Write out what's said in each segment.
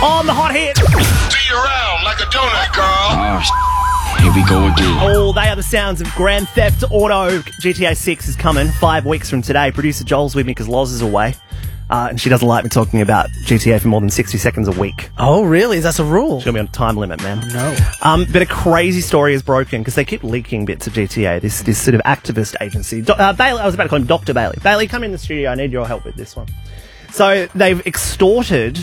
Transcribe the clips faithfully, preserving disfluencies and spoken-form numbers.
on the hot hit. See you around like a donut, girl. Oh, here we go again. Oh, they are the sounds of Grand Theft Auto. G T A six is coming five weeks from today. Producer Joel's with me because Loz is away. Uh, and she doesn't like me talking about G T A for more than sixty seconds a week. Oh, really? That's a rule? She's going to be on time limit, man. No. Um, but a crazy story is broken because they keep leaking bits of G T A, this this sort of activist agency. Do- uh, Bailey, I was about to call him Doctor Bailey. Bailey, come in the studio. I need your help with this one. So they've extorted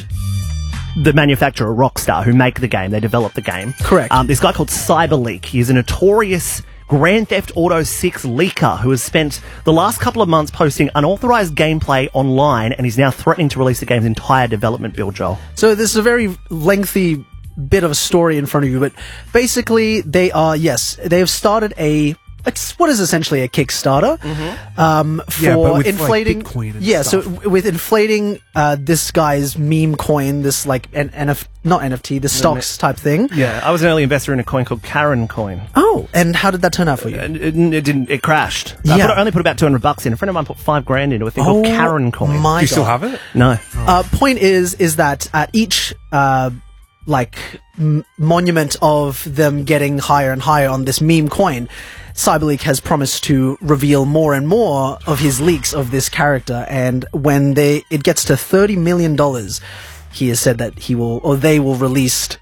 the manufacturer Rockstar, who make the game. They develop the game. Correct. Um, this guy called Cyberleak. He is a notorious Grand Theft Auto six leaker who has spent the last couple of months posting unauthorized gameplay online, and he's now threatening to release the game's entire development build, Joel. So this is a very lengthy bit of a story in front of you, but basically they are, yes, they have started a, it's what is essentially a Kickstarter, Mm-hmm. um, for Yeah, but with, like, inflating, Bitcoin and yeah, stuff. so w- with inflating, uh, this guy's meme coin, this like, an N F, not N F T, the stocks type thing. Yeah, I was an early investor in a coin called Karen Coin. Oh, and how did that turn out for you? And it, it didn't. It crashed. I, Yeah. put, I only put about two hundred bucks in. A friend of mine put five grand into a thing Oh, called Karen Coin. my Do you still God. have it? No. Uh, point is, is that at each, uh, like, m- monument of them getting higher and higher on this meme coin, Cyberleak has promised to reveal more and more of his leaks of this character, and when they, it gets to thirty million dollars, he has said that he will, or they will release,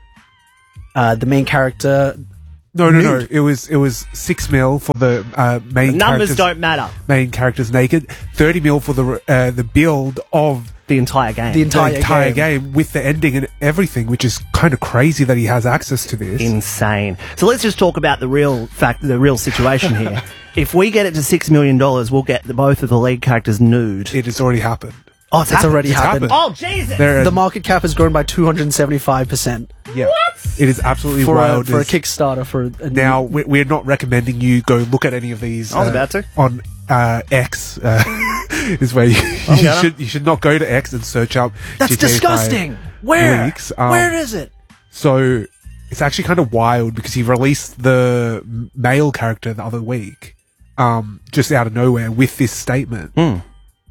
uh, the main character. No, no, no. Nude. It was it was six mil for the uh, main Numbers characters. don't matter. Main characters naked. Thirty mil for the uh, the build of The entire game. The entire the entire game. game. with the ending and everything, which is kind of crazy that he has access to this. Insane. So let's just talk about the real fact, the real situation here. If we get it to six million dollars, we'll get the, both of the lead characters nude. It has already happened. Oh, it's, It's happened. already It's happened. happened. Oh, Jesus! There, The market cap has grown by two hundred seventy-five percent yeah, it is absolutely for a, wild. for a It's- Kickstarter for a Now we- we're not recommending you go look at any of these. I was uh, about to. on uh, X. Uh, is where you, you yeah. should you should not go to X and search up. That's G T A five disgusting. Where? leaks. Um, Where is it? So it's actually kind of wild because he released the m- male character the other week, um, just out of nowhere with this statement Mm.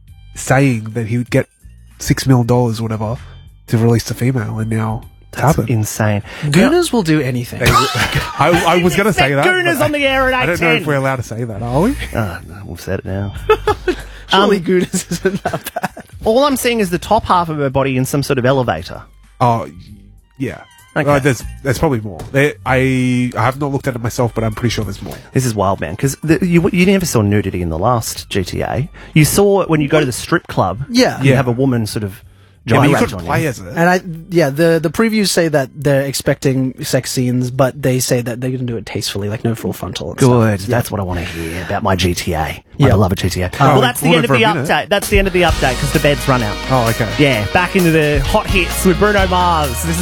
saying that he would get six million dollars or whatever to release the female, and now it's That's happened. insane. Gooners will do anything. I, I was going to say that. Gooners but on the air at I eight don't know ten. if we're allowed to say that, are we? Oh, no, we've said it now. Surely Um, Gooners isn't that bad. All I'm seeing is the top half of her body in some sort of elevator. Oh, y- yeah. Okay. Uh, there's there's probably more. There, I I have not looked at it myself, but I'm pretty sure there's more. This is wild, man, because you you never saw nudity in the last G T A. You saw it when you go to the strip club. Yeah. You Yeah. have a woman sort of Yeah, but you gyrate couldn't on play you. as it. And I, yeah, the the previews say that they're expecting sex scenes, but they say that they're going to do it tastefully, like no full frontal. And Good. Stuff. That's what I want to hear about my G T A. My Yeah. beloved G T A. well, we- that's the we'll end of wait the for a minute. update. That's the end of the update because the bed's run out. Oh, okay. Yeah, back into the hot hits with Bruno Mars. This is